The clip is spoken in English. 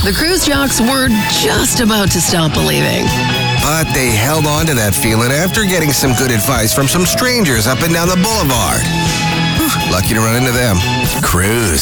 The cruise jocks were just about to stop believing. But they held on to that feeling after getting some good advice from some strangers up and down the boulevard. Whew, lucky to run into them. Cruise.